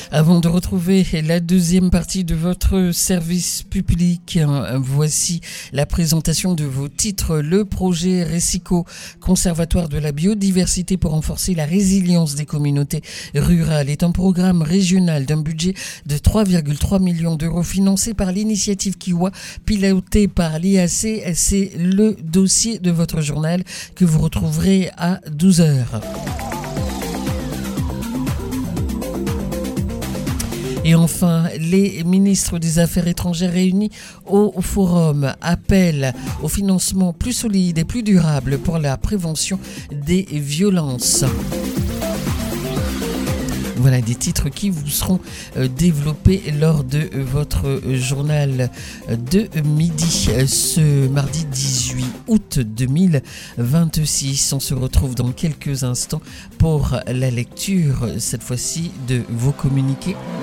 Avant de retrouver la deuxième partie de votre service public, voici la présentation de vos titres. Le projet RECICO, Conservatoire de la biodiversité pour renforcer la résilience des communautés rurales, est un programme régional d'un budget de 3,3 millions d'euros financé par l'initiative Kiwa, pilotée par l'IAC. C'est le dossier de votre journal que vous retrouverez à 12h. Et enfin, les ministres des Affaires étrangères réunis au forum appellent au financement plus solide et plus durable pour la prévention des violences. Voilà des titres qui vous seront développés lors de votre journal de midi ce mardi 18 août 2026. On se retrouve dans quelques instants pour la lecture, cette fois-ci de vos communiqués.